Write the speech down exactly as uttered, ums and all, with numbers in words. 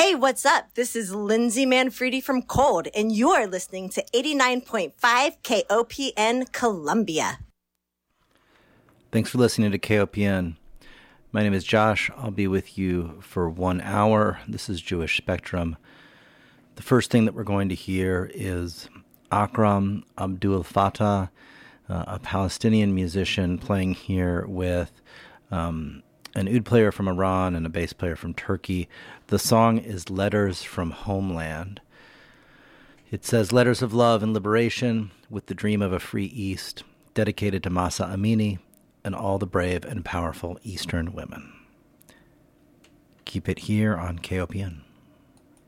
Hey, what's up? This is Lindsay Manfredi from Cold, and you're listening to eighty-nine point five K O P N Columbia. Thanks for listening to K O P N. My name is Josh. I'll be with you for one hour. This is Jewish Spectrum. The first thing that we're going to hear is Akram Abdul Fattah, uh, a Palestinian musician playing here with um, an oud player from Iran and a bass player from Turkey. The song is Letters from Homeland. It says, letters of love and liberation with the dream of a free East, dedicated to Mahsa Amini and all the brave and powerful Eastern women. Keep it here on K O P N.